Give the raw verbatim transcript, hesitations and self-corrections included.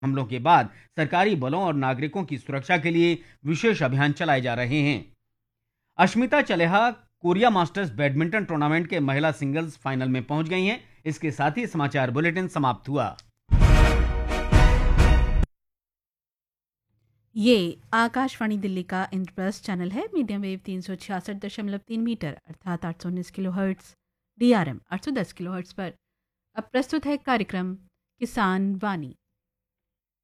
हमलों के बाद सरकारी बलों और नागरिकों की सुरक्षा के लिए विशेष अभियान चलाए जा रहे हैं। Ashmita चलेहा Korea masters badminton tournament के महिला सिंगल्स फाइनल में पहुंच गई हैं। इसके साथ ही समाचार बुलेटिन समाप्त हुआ। ये आकाशवाणी दिल्ली का इंद्रप्रस्थ चैनल है। मीडियम वेव तीन सौ छियासठ दशमलव तीन मीटर अर्थात आठ सौ उन्नीस kilo hertz, D R M आठ सौ दस किलो हर्ट्स पर अब प्रस्तुत है कार्यक्रम किसान वाणी।